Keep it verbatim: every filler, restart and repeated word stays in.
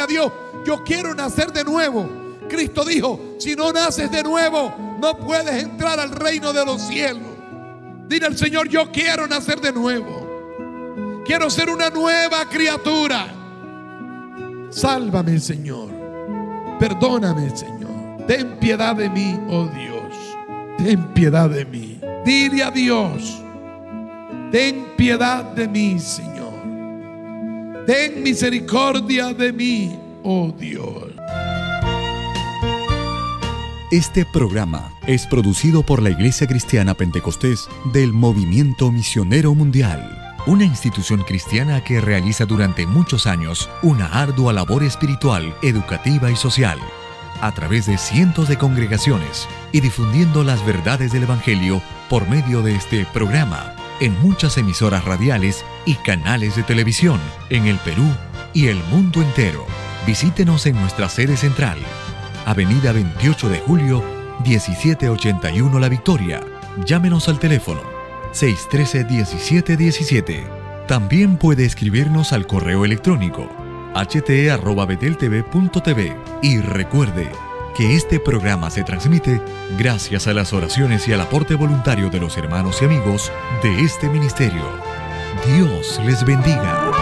a Dios: yo quiero nacer de nuevo. Cristo dijo: si no naces de nuevo, no puedes entrar al reino de los cielos. Dile al Señor: yo quiero nacer de nuevo. Quiero ser una nueva criatura. Sálvame, Señor. Perdóname, Señor. Ten piedad de mí, oh Dios. Ten piedad de mí. Dile a Dios: ten piedad de mí, Señor. Ten misericordia de mí, oh Dios. Este programa es producido por la Iglesia Cristiana Pentecostés del Movimiento Misionero Mundial, una institución cristiana que realiza durante muchos años una ardua labor espiritual, educativa y social, a través de cientos de congregaciones y difundiendo las verdades del Evangelio por medio de este programa en muchas emisoras radiales y canales de televisión en el Perú y el mundo entero. Visítenos en nuestra sede central, Avenida veintiocho de julio, diecisiete ochenta y uno La Victoria. Llámenos al teléfono seis uno tres, uno siete uno siete. También puede escribirnos al correo electrónico h t arroba betel t v punto t v. Y recuerde que este programa se transmite gracias a las oraciones y al aporte voluntario de los hermanos y amigos de este ministerio. Dios les bendiga.